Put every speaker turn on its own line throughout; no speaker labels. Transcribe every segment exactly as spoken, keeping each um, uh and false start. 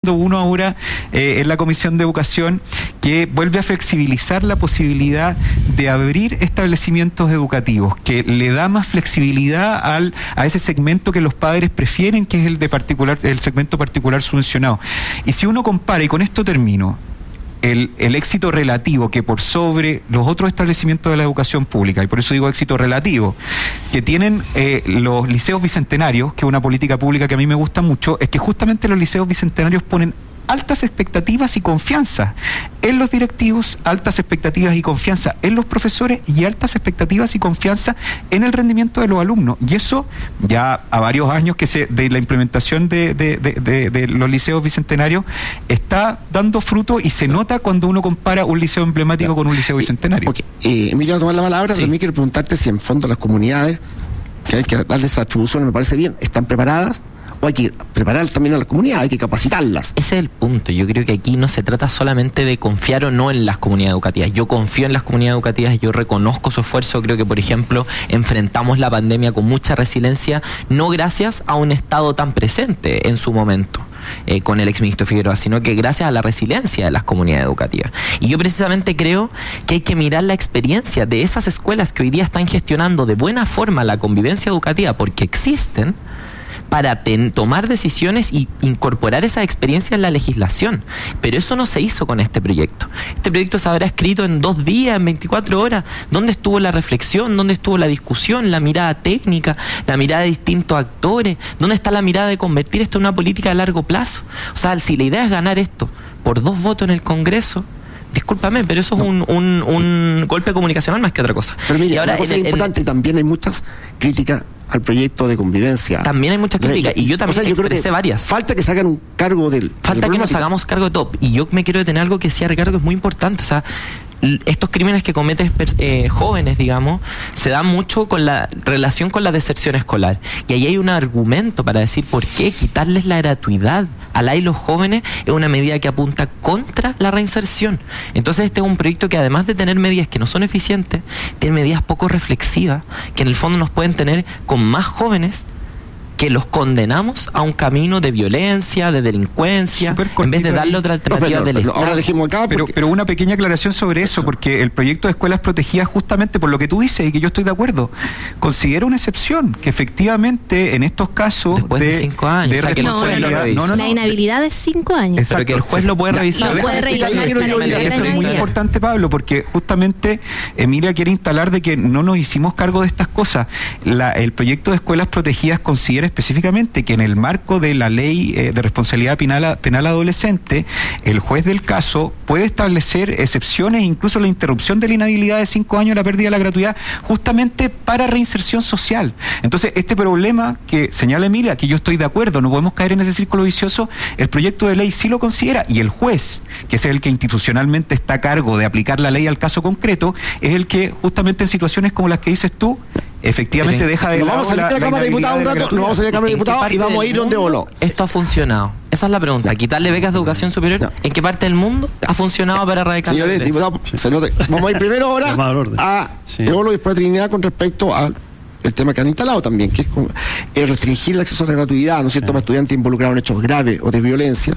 uno ahora eh, en la Comisión de Educación, que vuelve a flexibilizar la posibilidad de abrir establecimientos educativos, que le da más flexibilidad al a ese segmento que los padres prefieren, que es el de particular, el segmento particular subvencionado. Y si uno compara, y con esto termino, El, el éxito relativo que por sobre los otros establecimientos de la educación pública, y por eso digo éxito relativo, que tienen eh, los liceos bicentenarios, que es una política pública que a mí me gusta mucho, es que justamente los liceos bicentenarios ponen altas expectativas y confianza en los directivos, altas expectativas y confianza en los profesores y altas expectativas y confianza en el rendimiento de los alumnos. Y eso ya a varios años que se de la implementación de, de, de, de, de los liceos bicentenarios está dando fruto y se nota cuando uno compara un liceo emblemático claro. con un liceo bicentenario.
Okay. Eh, Emilio, a tomar la palabra, sí. También quiero preguntarte si en fondo las comunidades, que hay que darles esa atribución, me parece bien, ¿están preparadas? O hay que preparar también a las comunidades, hay que capacitarlas.
Ese es el punto. Yo creo que aquí no se trata solamente de confiar o no en las comunidades educativas. Yo confío en las comunidades educativas, yo reconozco su esfuerzo. Creo que, por ejemplo, enfrentamos la pandemia con mucha resiliencia, no gracias a un Estado tan presente en su momento. Eh, con el exministro Figueroa, sino que gracias a la resiliencia de las comunidades educativas. Y yo precisamente creo que hay que mirar la experiencia de esas escuelas que hoy día están gestionando de buena forma la convivencia educativa, porque existen, para ten, tomar decisiones y incorporar esa experiencia en la legislación. Pero eso no se hizo con este proyecto. Este proyecto se habrá escrito en dos días, en veinticuatro horas. ¿Dónde estuvo la reflexión? ¿Dónde estuvo la discusión? La mirada técnica, la mirada de distintos actores. ¿Dónde está la mirada de convertir esto en una política a largo plazo? O sea, si la idea es ganar esto por dos votos en el Congreso, discúlpame, pero eso es un, un, un golpe comunicacional más que otra cosa.
Pero mira,
y ahora,
una cosa
el,
importante, el, también hay muchas críticas al proyecto de convivencia.
También hay muchas críticas, y yo también o sea, yo expresé creo que varias.
Falta que se hagan un cargo del...
Falta del que nos hagamos cargo de todo. Y yo me quiero detener algo que decía Ricardo, que es muy importante. O sea, estos crímenes que cometen eh, jóvenes, digamos, se dan mucho con la relación con la deserción escolar. Y ahí hay un argumento para decir por qué quitarles la gratuidad a la y los jóvenes es una medida que apunta contra la reinserción. Entonces este es un proyecto que, además de tener medidas que no son eficientes, tiene medidas poco reflexivas, que en el fondo nos pueden tener con más jóvenes que los condenamos a un camino de violencia, de delincuencia, en vez de darle otra alternativa no, pero, del
pero,
Estado.
Ahora dejemos acá
pero, pero una pequeña aclaración sobre eso, porque el proyecto de escuelas protegidas, justamente por lo que tú dices y que yo estoy de acuerdo, considera una excepción, que efectivamente en estos casos
después de, de cinco años,
de
o sea, que
responsabilidad,
no, no, no, la inhabilidad es cinco años.
Exacto, pero que el juez lo puede revisar.
Lo puede revisar.
Esto es muy importante, Pablo, porque justamente Emilia quiere instalar de que no nos hicimos cargo de estas cosas. La, el proyecto de escuelas protegidas considera específicamente que en el marco de la ley eh, de responsabilidad penal, penal adolescente, el juez del caso puede establecer excepciones, incluso la interrupción de la inhabilidad de cinco años, la pérdida de la gratuidad, justamente para reinserción social. Entonces, este problema que señala Emilia, que yo estoy de acuerdo, no podemos caer en ese círculo vicioso, el proyecto de ley sí lo considera, y el juez, que es el que institucionalmente está a cargo de aplicar la ley al caso concreto, es el que justamente en situaciones como las que dices tú, efectivamente deja de
nos vamos a salir de la Cámara de Diputados un rato, nos vamos a salir de la Cámara de Diputados y vamos a ir donde voló.
Esto ha funcionado. Esa es la pregunta. Quitarle becas de educación superior, no. ¿En qué parte del mundo ha funcionado para erradicar la
violencia? Señores diputados, se nota. Vamos a ir primero ahora a sí. Eolo y después a Trinidad con respecto al el tema que han instalado también, que es con, eh, restringir el acceso a la gratuidad, ¿no es cierto?, sí. para estudiantes involucrados en hechos graves o de violencia.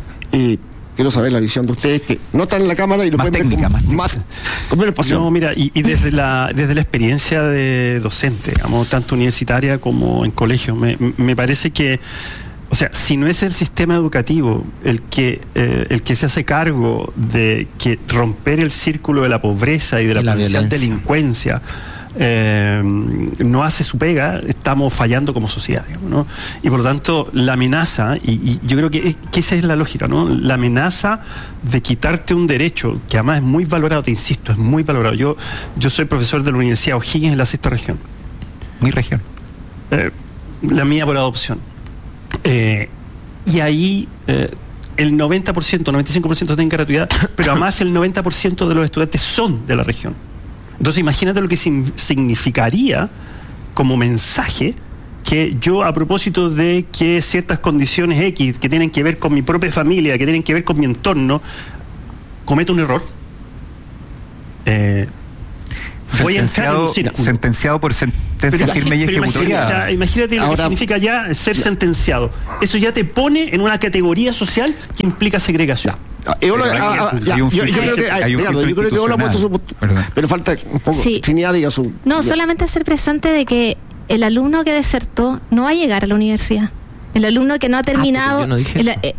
Y quiero saber la visión de ustedes, que no están en la Cámara y lo
más
pueden
técnica,
ver con,
más,
más con menos pasión.
No, mira, y, y desde la desde la experiencia de docente, digamos, tanto universitaria como en colegio, me, me parece que, o sea, si no es el sistema educativo el que eh, el que se hace cargo de que romper el círculo de la pobreza y de la, la potencial delincuencia Eh, no hace su pega, estamos fallando como sociedad, digamos, ¿no? Y por lo tanto la amenaza, y, y yo creo que, que esa es la lógica, ¿no? La amenaza de quitarte un derecho que además es muy valorado, te insisto, es muy valorado. Yo, yo soy profesor de la Universidad O'Higgins en la sexta región.
Mi región.
Eh, la mía por adopción. Eh, y ahí eh, el noventa por ciento, noventa y cinco por ciento tienen gratuidad, pero además el noventa por ciento de los estudiantes son de la región. Entonces imagínate lo que significaría como mensaje que yo, a propósito de que ciertas condiciones X que tienen que ver con mi propia familia, que tienen que ver con mi entorno, cometo un error, eh, voy a entrar en un círculo.
Sentenciado por sen sentencia
pero,
firme y ejecutoriada.
O sea, imagínate lo Ahora, que significa ya ser la, sentenciado. Eso ya te pone en una categoría social que implica segregación.
Yo creo que Eola ha puesto su... Pero falta un poco... Sí. Trinidad diga su...
No, ya. Solamente hacer presente de que el alumno que desertó no va a llegar a la universidad. El alumno que no ha terminado... Ah, no el, eh,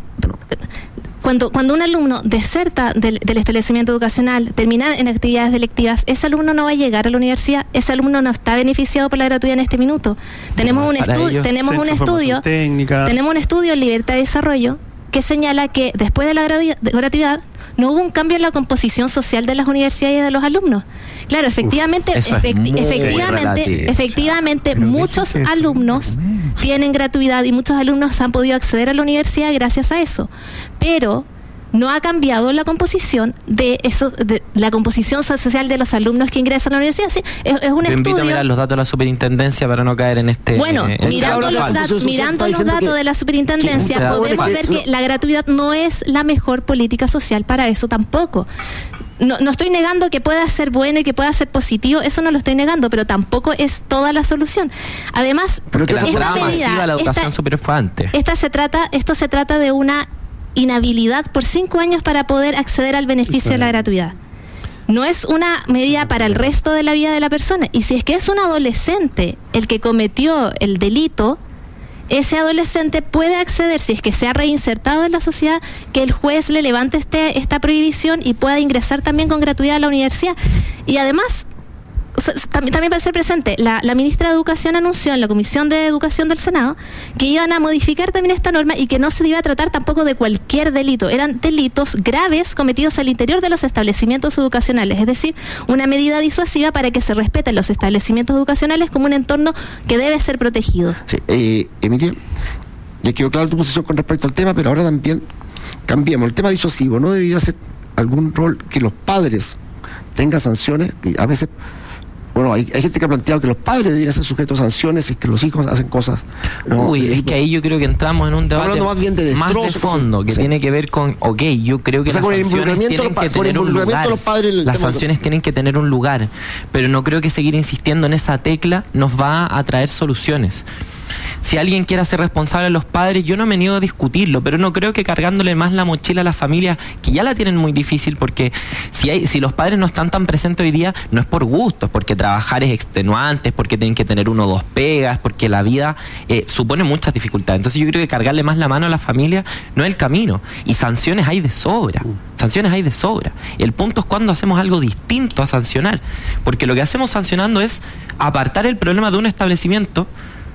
cuando, cuando un alumno deserta del, del establecimiento educacional, termina en actividades delictivas, ese alumno no va a llegar a la universidad, ese alumno no está beneficiado por la gratuidad en este minuto. Tenemos no, un estudio, tenemos un estudio, técnica. tenemos un estudio en libertad de desarrollo que señala que después de la gratuidad no hubo un cambio en la composición social de las universidades y de los alumnos. Claro, efectivamente, Uf, efecti- efectivamente, efectivamente, muchos alumnos tienen gratuidad y muchos alumnos han podido acceder a la universidad gracias a eso. Pero no ha cambiado la composición de eso, de la composición social de los alumnos que ingresan a la universidad. Sí, es, es un Te estudio.
Invito a mirar los datos de la superintendencia para no caer en este.
Bueno,
eh,
mirando los, dat- mirando los datos que, de la superintendencia, que, podemos que, ver que la gratuidad no es la mejor política social para eso tampoco. No, no estoy negando que pueda ser bueno y que pueda ser positivo, eso no lo estoy negando, pero tampoco es toda la solución. Además,
pero que esta la medida, la educación esta, superior fue antes.
Esta se trata, esto se trata de una inhabilidad por cinco años para poder acceder al beneficio de la gratuidad. No es una medida para el resto de la vida de la persona. Y si es que es un adolescente el que cometió el delito, ese adolescente puede acceder, si es que se ha reinsertado en la sociedad, que el juez le levante este, esta prohibición y pueda ingresar también con gratuidad a la universidad. Y además, también, también para ser presente, la, la ministra de Educación anunció en la Comisión de Educación del Senado que iban a modificar también esta norma y que no se iba a tratar tampoco de cualquier delito, eran delitos graves cometidos al interior de los establecimientos educacionales, es decir, una medida disuasiva para que se respeten los establecimientos educacionales como un entorno que debe ser protegido.
Sí, eh, Emilia, ya quedó clara tu posición con respecto al tema, pero ahora también cambiemos. El tema disuasivo, ¿no debería ser algún rol que los padres tengan sanciones? Y a veces... Bueno, hay, hay gente que ha planteado que los padres deberían ser sujetos a sanciones y que los hijos hacen cosas.
No, Uy, es que ahí yo creo que entramos en un debate
más, bien de
más de fondo, cosas, que sí. tiene que ver con, ok, yo creo que o sea, las sanciones tienen que tener un lugar. Las sanciones de... tienen que tener un lugar, pero no creo que seguir insistiendo en esa tecla nos va a traer soluciones. Si alguien quiere hacer responsable a los padres, yo no me niego a discutirlo, pero no creo que cargándole más la mochila a las familias, que ya la tienen muy difícil, porque si hay, si los padres no están tan presentes hoy día, no es por gusto, es porque trabajar es extenuante, es porque tienen que tener uno o dos pegas, porque la vida eh, supone muchas dificultades. Entonces yo creo que cargarle más la mano a la familia no es el camino. Y sanciones hay de sobra. Sanciones hay de sobra. El punto es cuando hacemos algo distinto a sancionar, porque lo que hacemos sancionando es apartar el problema de un establecimiento.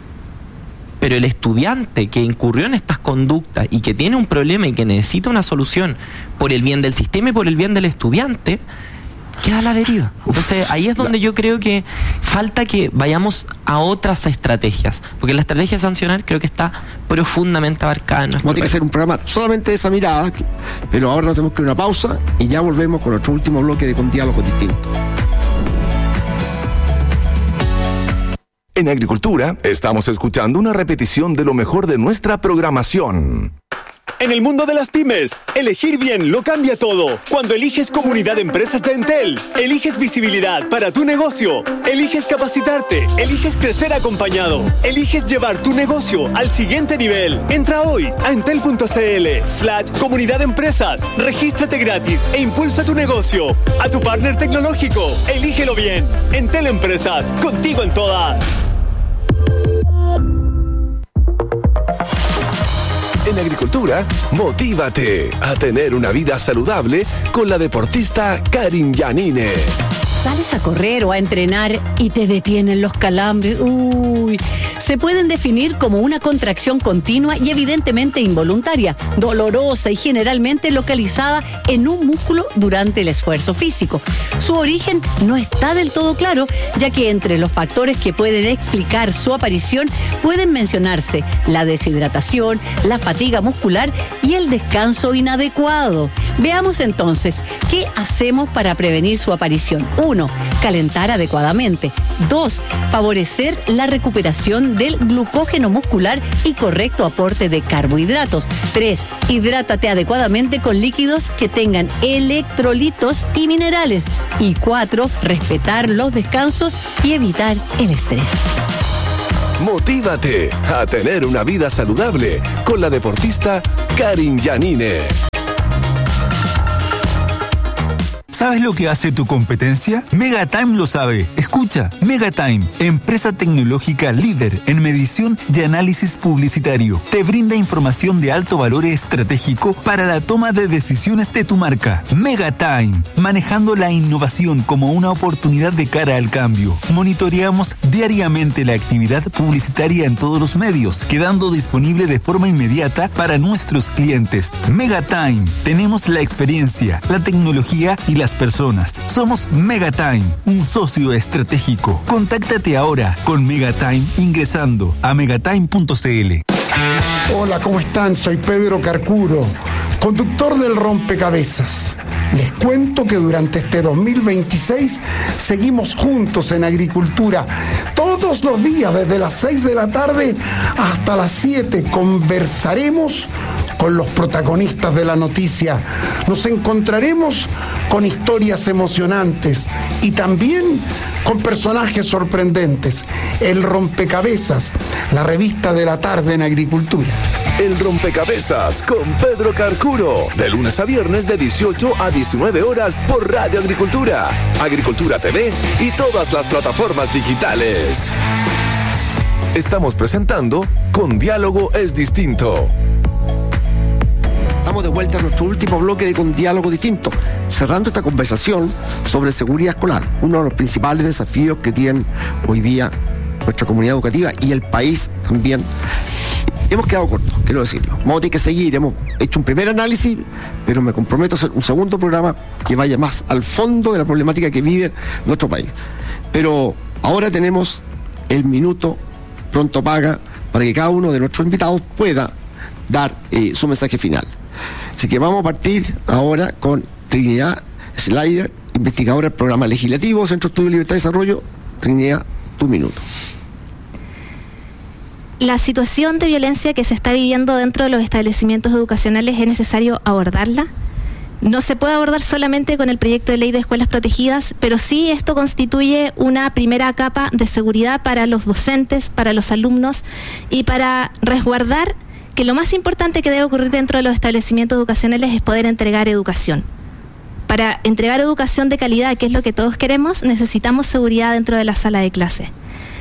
Pero el estudiante que incurrió en estas conductas y que tiene un problema y que necesita una solución por el bien del sistema y por el bien del estudiante, queda a la deriva. Entonces ahí es donde yo creo que falta que vayamos a otras estrategias, porque la estrategia de sancionar creo que está profundamente abarcada en nuestro
país. Tiene que ser un programa solamente de esa mirada, pero ahora nos tenemos que ir a una pausa y ya volvemos con nuestro último bloque de Con Diálogo Distinto.
En Agricultura, estamos escuchando una repetición de lo mejor de nuestra programación.
En el mundo de las pymes, elegir bien lo cambia todo. Cuando eliges Comunidad de Empresas de Entel, eliges visibilidad para tu negocio, eliges capacitarte, eliges crecer acompañado, eliges llevar tu negocio al siguiente nivel. Entra hoy a entel.cl slash Comunidad de Empresas, regístrate gratis e impulsa tu negocio. A tu partner tecnológico, elígelo bien. Entel Empresas, contigo en todas.
En Agricultura, motívate a tener una vida saludable con la deportista Karin Yanine.
Sales a correr o a entrenar y te detienen los calambres. Uy, se pueden definir como una contracción continua y evidentemente involuntaria, dolorosa y generalmente localizada en un músculo durante el esfuerzo físico. Su origen no está del todo claro, ya que entre los factores que pueden explicar su aparición pueden mencionarse la deshidratación, la fatiga muscular y el descanso inadecuado. Veamos entonces, ¿qué hacemos para prevenir su aparición? Uno, calentar adecuadamente. Dos, favorecer la recuperación del glucógeno muscular y correcto aporte de carbohidratos. Tres, hidrátate adecuadamente con líquidos que tengan electrolitos y minerales. Y cuatro, respetar los descansos y evitar el estrés.
Motívate a tener una vida saludable con la deportista Karin Janine.
¿Sabes lo que hace tu competencia? Megatime lo sabe. Escucha, Megatime, empresa tecnológica líder en medición y análisis publicitario. Te brinda información de alto valor estratégico para la toma de decisiones de tu marca. Megatime, manejando la innovación como una oportunidad de cara al cambio. Monitoreamos diariamente la actividad publicitaria en todos los medios, quedando disponible de forma inmediata para nuestros clientes. Megatime, tenemos la experiencia, la tecnología y las personas. Somos Megatime, un socio estratégico. Contáctate ahora con Megatime ingresando a megatime punto c l.
Hola, ¿cómo están? Soy Pedro Carcuro, conductor del Rompecabezas. Les cuento que durante este dos mil veintiséis seguimos juntos en agricultura. Todos los días, desde las seis de la tarde hasta las siete, conversaremos con los protagonistas de la noticia. Nos encontraremos con historias emocionantes y también con personajes sorprendentes. El Rompecabezas, la revista de la tarde en agricultura.
El Rompecabezas con Pedro Carcuro, de lunes a viernes de dieciocho a diecinueve horas por Radio Agricultura, Agricultura T V y todas las plataformas digitales. Estamos presentando Con Diálogo es Distinto.
Estamos de vuelta a nuestro último bloque de Con Diálogo Distinto, cerrando esta conversación sobre seguridad escolar, uno de los principales desafíos que tiene hoy día nuestra comunidad educativa y el país también. Hemos quedado cortos, quiero decirlo. Vamos a tener que seguir, hemos hecho un primer análisis, pero me comprometo a hacer un segundo programa que vaya más al fondo de la problemática que vive nuestro país. Pero ahora tenemos el minuto pronto paga para que cada uno de nuestros invitados pueda dar eh, su mensaje final. Así que vamos a partir ahora con Trinidad Slider, investigadora del programa legislativo, Centro de Estudio, Libertad y Desarrollo. Trinidad, tu minuto.
La situación de violencia que se está viviendo dentro de los establecimientos educacionales es necesario abordarla. No se puede abordar solamente con el proyecto de ley de escuelas protegidas, pero sí esto constituye una primera capa de seguridad para los docentes, para los alumnos y para resguardar que lo más importante que debe ocurrir dentro de los establecimientos educacionales es poder entregar educación. Para entregar educación de calidad, que es lo que todos queremos, necesitamos seguridad dentro de la sala de clase.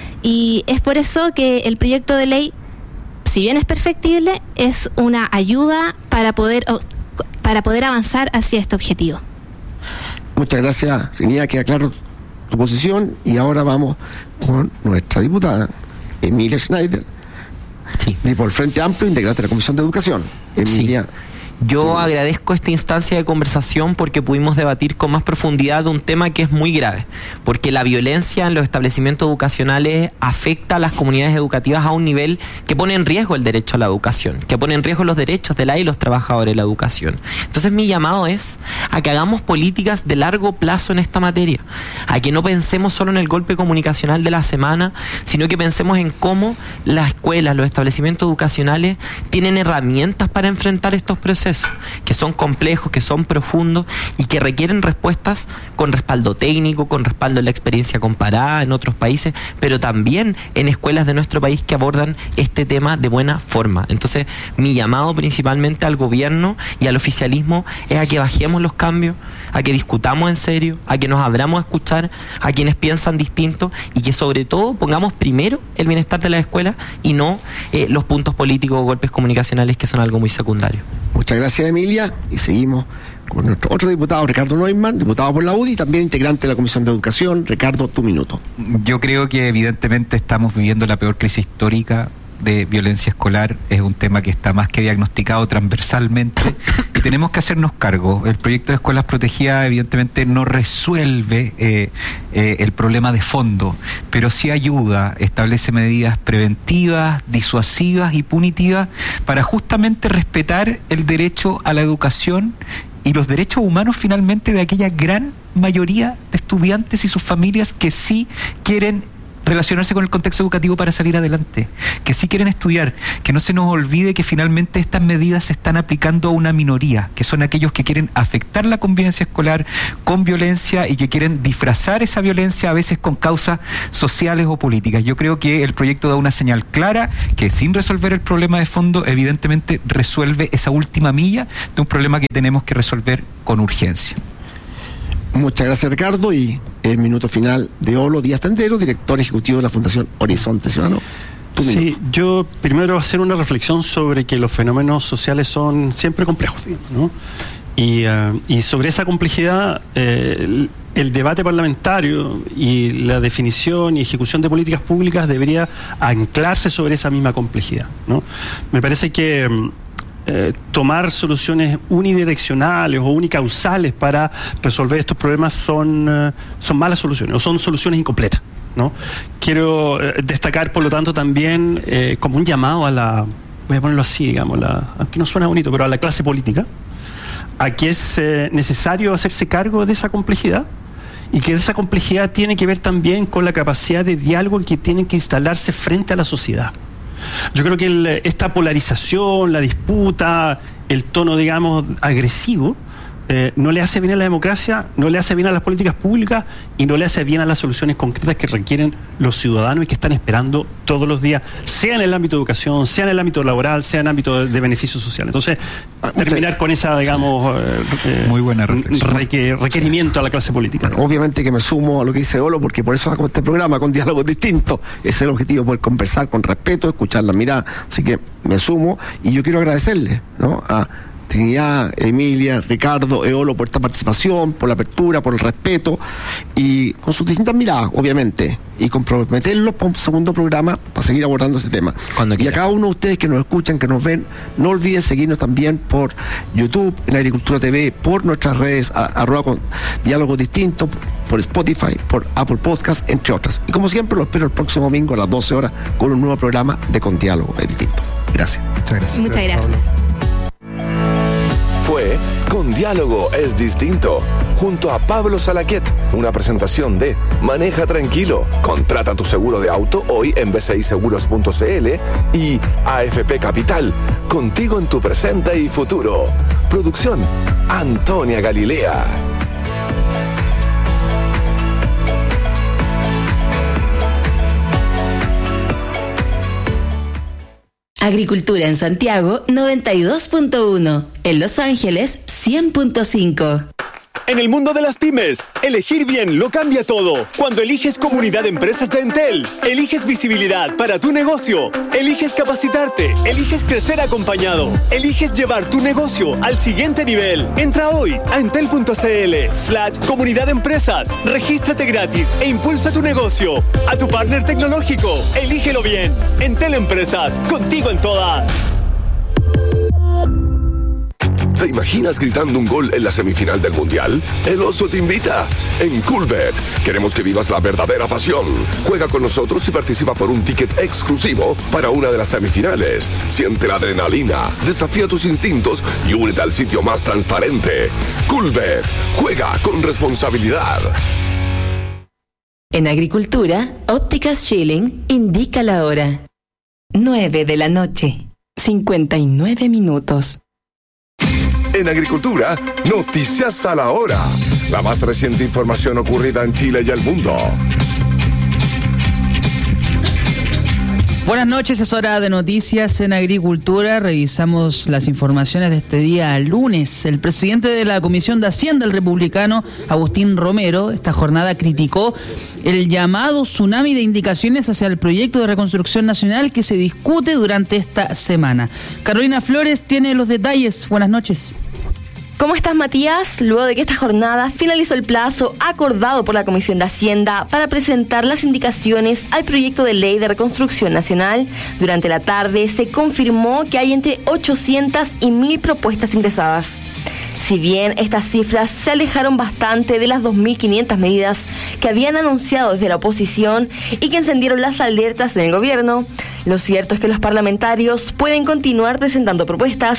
Y es por eso que el proyecto de ley, si bien es perfectible, es una ayuda para poder, para poder avanzar hacia este objetivo.
Muchas gracias, Trinidad, queda claro tu posición y ahora vamos con nuestra diputada, Emilia Schneider.
Sí.
Y por el Frente Amplio, integrante de la Comisión de Educación. Emilia.
Sí. Yo agradezco esta instancia de conversación porque pudimos debatir con más profundidad de un tema que es muy grave, porque la violencia en los establecimientos educacionales afecta a las comunidades educativas a un nivel que pone en riesgo el derecho a la educación, que pone en riesgo los derechos de la y los trabajadores de la educación. Entonces mi llamado es a que hagamos políticas de largo plazo en esta materia, a que no pensemos solo en el golpe comunicacional de la semana, sino que pensemos en cómo las escuelas, los establecimientos educacionales tienen herramientas para enfrentar estos procesos, que son complejos, que son profundos y que requieren respuestas con respaldo técnico, con respaldo en la experiencia comparada en otros países, pero también en escuelas de nuestro país que abordan este tema de buena forma. Entonces, mi llamado principalmente al gobierno y al oficialismo es a que bajemos los cambios, a que discutamos en serio, a que nos abramos a escuchar a quienes piensan distinto y que sobre todo pongamos primero el bienestar de la escuela y no eh, los puntos políticos o golpes comunicacionales que son algo muy secundario.
Muchas gracias, Emilia, y seguimos con nuestro otro diputado, Ricardo Neumann, diputado por la U D I, también integrante de la Comisión de Educación. Ricardo, tu minuto.
Yo creo que evidentemente estamos viviendo la peor crisis histórica de violencia escolar. Es un tema que está más que diagnosticado transversalmente y tenemos que hacernos cargo. El proyecto de escuelas protegidas evidentemente no resuelve eh, eh, el problema de fondo, pero sí ayuda, establece medidas preventivas, disuasivas y punitivas para justamente respetar el derecho a la educación y los derechos humanos finalmente de aquella gran mayoría de estudiantes y sus familias que sí quieren relacionarse con el contexto educativo para salir adelante, que sí quieren estudiar, que no se nos olvide que finalmente estas medidas se están aplicando a una minoría, que son aquellos que quieren afectar la convivencia escolar con violencia y que quieren disfrazar esa violencia a veces con causas sociales o políticas. Yo creo que el proyecto da una señal clara que sin resolver el problema de fondo, evidentemente resuelve esa última milla de un problema que tenemos que resolver con urgencia.
Muchas gracias, Ricardo, y el minuto final de Olo Díaz Tendero, director ejecutivo de la Fundación Horizonte Ciudadano.
Sí, yo primero hacer una reflexión sobre que los fenómenos sociales son siempre complejos, digamos, ¿no? Y, uh, y sobre esa complejidad, eh, el, el debate parlamentario y la definición y ejecución de políticas públicas debería anclarse sobre esa misma complejidad, ¿no? Me parece que Eh, tomar soluciones unidireccionales o unicausales para resolver estos problemas son, eh, son malas soluciones o son soluciones incompletas, ¿no? Quiero eh, destacar, por lo tanto, también eh, como un llamado a la, voy a ponerlo así, digamos, la, aunque no suena bonito, pero a la clase política, a que es eh, necesario hacerse cargo de esa complejidad y que esa complejidad tiene que ver también con la capacidad de diálogo que tiene que instalarse frente a la sociedad. Yo creo que el, esta polarización, la disputa, el tono, digamos, agresivo, eh, no le hace bien a la democracia, no le hace bien a las políticas públicas y no le hace bien a las soluciones concretas que requieren los ciudadanos y que están esperando todos los días, sea en el ámbito de educación, sea en el ámbito laboral, sea en el ámbito de, de beneficio social. Entonces, ah, terminar con esa, digamos, eh,
muy buena reflexión.
Requer, requerimiento a la clase política.
Bueno, obviamente que me sumo a lo que dice Olo, porque por eso hago este programa con diálogos distintos. Ese es el objetivo, poder conversar con respeto, escuchar la mirada. Así que me sumo y yo quiero agradecerle, ¿no?, a Trinidad, Emilia, Ricardo, Eolo, por esta participación, por la apertura, por el respeto y con sus distintas miradas, obviamente, y comprometerlos para un segundo programa para seguir abordando ese tema.
Cuando
y a cada uno de ustedes que nos escuchan, que nos ven, no olviden seguirnos también por YouTube, en Agricultura T V, por nuestras redes, a, arroba con diálogos distintos, por Spotify, por Apple Podcast, entre otras. Y como siempre, lo espero el próximo domingo a las doce horas con un nuevo programa de Con Diálogo es Distinto. Gracias.
Muchas gracias.
Muchas gracias.
Fue Con Diálogo es Distinto, junto a Pablo Salaquet, una presentación de Maneja Tranquilo, contrata tu seguro de auto hoy en b c i seguros punto c l y A F P Capital, contigo en tu presente y futuro. Producción, Antonia Galilea.
Agricultura en Santiago noventa y dos punto uno, en Los Ángeles cien punto cinco.
En el mundo de las pymes, elegir bien lo cambia todo. Cuando eliges Comunidad de Empresas de Entel, eliges visibilidad para tu negocio, eliges capacitarte, eliges crecer acompañado, eliges llevar tu negocio al siguiente nivel. Entra hoy a entel.cl slash Comunidad de Empresas, regístrate gratis e impulsa tu negocio. A tu partner tecnológico, elígelo bien. Entel Empresas, contigo en todas.
¿Te imaginas gritando un gol en la semifinal del Mundial? El Oso te invita. En Coolbet queremos que vivas la verdadera pasión. Juega con nosotros y participa por un ticket exclusivo para una de las semifinales. Siente la adrenalina, desafía tus instintos y únete al sitio más transparente. Coolbet. Juega con responsabilidad.
En Agricultura, Ópticas Schilling indica la hora. nueve de la noche, cincuenta y nueve minutos.
En Agricultura, noticias a la hora. La más reciente información ocurrida en Chile y el mundo.
Buenas noches, es hora de noticias en Agricultura. Revisamos las informaciones de este día lunes. El presidente de la Comisión de Hacienda, el republicano Agustín Romero, esta jornada criticó el llamado tsunami de indicaciones hacia el proyecto de reconstrucción nacional que se discute durante esta semana. Carolina Flores tiene los detalles. Buenas noches.
¿Cómo estás, Matías? Luego de que esta jornada finalizó el plazo acordado por la Comisión de Hacienda para presentar las indicaciones al proyecto de ley de reconstrucción nacional, durante la tarde se confirmó que hay entre ochocientas y mil propuestas ingresadas. Si bien estas cifras se alejaron bastante de las dos mil quinientas medidas que habían anunciado desde la oposición y que encendieron las alertas en el gobierno, lo cierto es que los parlamentarios pueden continuar presentando propuestas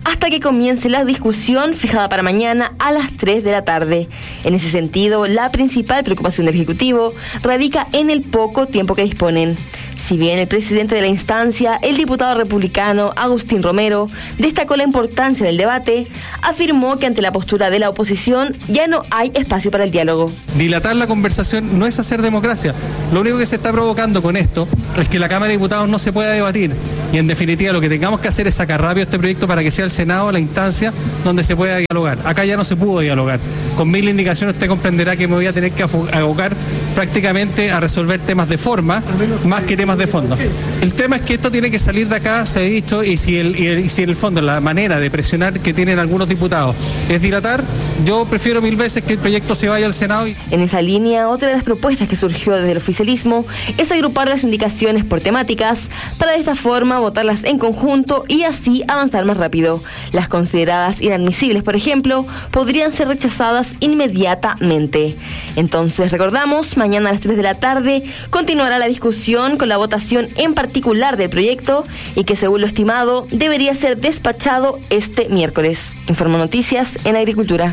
hasta que comience la discusión fijada para mañana a las tres de la tarde. En ese sentido, la principal preocupación del Ejecutivo radica en el poco tiempo que disponen. Si bien el presidente de la instancia, el diputado republicano Agustín Romero, destacó la importancia del debate, afirmó que ante la postura de la oposición ya no hay espacio para el diálogo.
Dilatar la conversación no es hacer democracia. Lo único que se está provocando con esto es que la Cámara de Diputados no se pueda debatir. Y en definitiva lo que tengamos que hacer es sacar rápido este proyecto para que sea el Senado la instancia donde se pueda dialogar. Acá ya no se pudo dialogar. Con mil indicaciones usted comprenderá que me voy a tener que abocar prácticamente a resolver temas de forma más que temas de fondo. El tema es que esto tiene que salir de acá, se ha dicho, y si el, y el, y si en el fondo la manera de presionar que tienen algunos diputados es dilatar, yo prefiero mil veces que el proyecto se vaya al Senado. Y...
En esa línea, otra de las propuestas que surgió desde el oficialismo es agrupar las indicaciones por temáticas para de esta forma votarlas en conjunto y así avanzar más rápido. Las consideradas inadmisibles, por ejemplo, podrían ser rechazadas inmediatamente. Entonces, recordamos, mañana a las tres de la tarde continuará la discusión con la votación en particular del proyecto y que, según lo estimado, debería ser despachado este miércoles. Informó Noticias en Agricultura.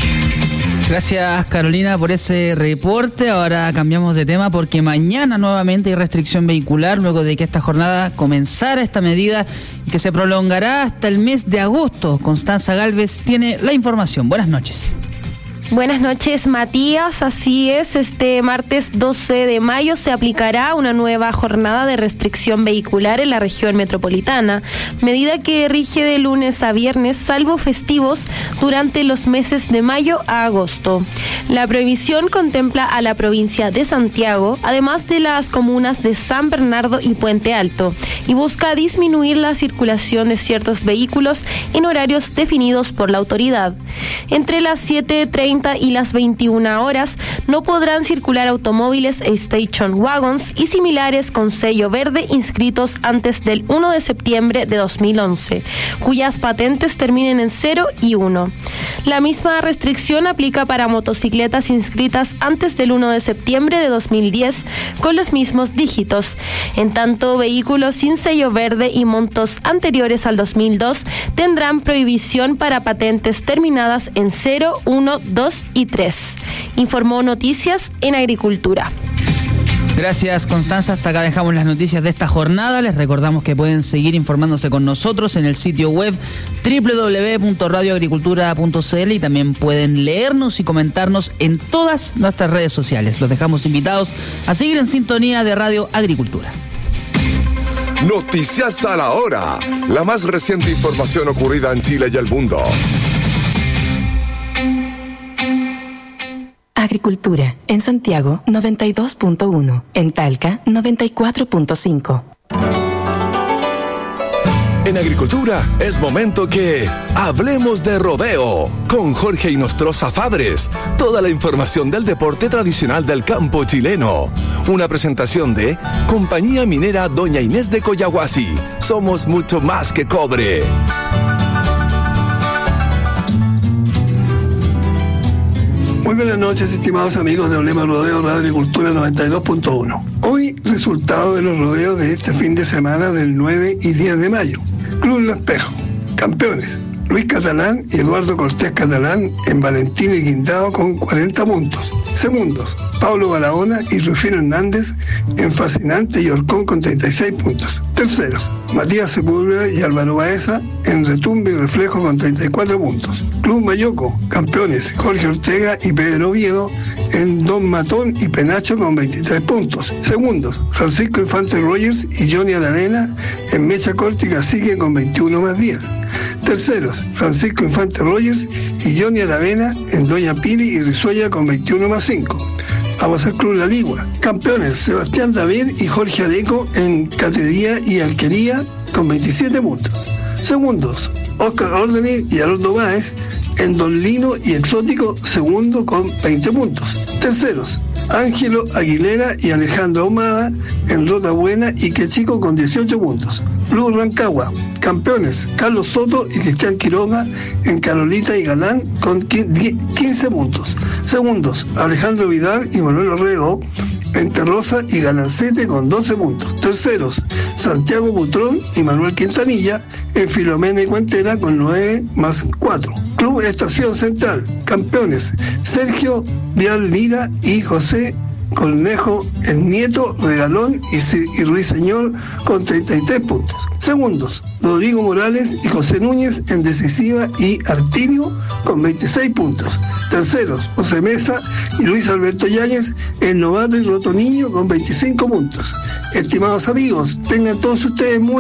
Gracias, Carolina, por ese reporte. Ahora cambiamos de tema porque mañana nuevamente hay restricción vehicular luego de que esta jornada comenzara esta medida y que se prolongará hasta el mes de agosto. Constanza Galvez tiene la información. Buenas noches.
Buenas noches, Matías. Así es, este martes doce de mayo se aplicará una nueva jornada de restricción vehicular en la región metropolitana, medida que rige de lunes a viernes, salvo festivos, durante los meses de mayo a agosto. La prohibición contempla a la provincia de Santiago, además de las comunas de San Bernardo y Puente Alto, y busca disminuir la circulación de ciertos vehículos en horarios definidos por la autoridad. Entre las siete treinta y las veintiuna horas no podrán circular automóviles e station wagons y similares con sello verde inscritos antes del primero de septiembre de dos mil once, cuyas patentes terminen en cero y uno. La misma restricción aplica para motocicletas inscritas antes del primero de septiembre de dos mil diez con los mismos dígitos. En tanto, vehículos sin sello verde y montos anteriores al dos mil dos tendrán prohibición para patentes terminadas en cero, uno, dos y tres. Informó Noticias en Agricultura.
Gracias, Constanza. Hasta acá dejamos las noticias de esta jornada. Les recordamos que pueden seguir informándose con nosotros en el sitio web doble u doble u doble u punto radio agricultura punto c l y también pueden leernos y comentarnos en todas nuestras redes sociales. Los dejamos invitados a seguir en sintonía de Radio Agricultura.
Noticias a la hora. La más reciente información ocurrida en Chile y el mundo.
Agricultura, en Santiago noventa y dos punto uno, en Talca noventa y cuatro punto cinco.
En Agricultura es momento que hablemos de rodeo con Jorge Inostroza Fadres. Toda la información del deporte tradicional del campo chileno. Una presentación de Compañía Minera Doña Inés de Coyahuasi. Somos mucho más que cobre.
Muy buenas noches, estimados amigos de Olema Rodeo Radio Agricultura noventa y dos punto uno. Hoy, resultado de los rodeos de este fin de semana del nueve y diez de mayo. Club Lo Espejo, campeones, Luis Catalán y Eduardo Cortés Catalán en Valentín y Guindado con cuarenta puntos. Segundos, Pablo Barahona y Rufino Hernández en Fascinante y Orcón con treinta y seis puntos. Terceros, Matías Sepúlveda y Álvaro Baeza en Retumbe y Reflejo con treinta y cuatro puntos. Club Mayoco, campeones, Jorge Ortega y Pedro Oviedo en Don Matón y Penacho con veintitrés puntos. Segundos, Francisco Infante Rogers y Johnny Aravena en Mecha Corta y Cacique con veintiuno más días. Terceros, Francisco Infante Rogers y Johnny Aravena en Doña Piri y Rizuella con veintiuno más cinco. Vamos al Club La Ligua. Campeones, Sebastián David y Jorge Areco en Catería y Alquería con veintisiete puntos. Segundos, Oscar Ordeni y Haroldo Báez en Don Lino y Exótico, segundo con veinte puntos. Terceros, Ángelo Aguilera y Alejandro Ahumada en Rota Buena y Quechico con dieciocho puntos. Club Rancagua, campeones, Carlos Soto y Cristian Quiroga en Carolita y Galán con quince puntos. Segundos, Alejandro Vidal y Manuel Orrego Penterrosa y Galancete con doce puntos. Terceros, Santiago Butrón y Manuel Quintanilla en Filomena y Cuentera con nueve más cuatro. Club Estación Central, campeones, Sergio Vial Lira y José Cornejo, el Nieto, Regalón y, y Ruiseñor con treinta y tres puntos. Segundos, Rodrigo Morales y José Núñez en Decisiva y Artilio con veintiséis puntos. Terceros, José Mesa y Luis Alberto Yáñez, el Novato y Roto Niño con veinticinco puntos. Estimados amigos, tengan todos ustedes muy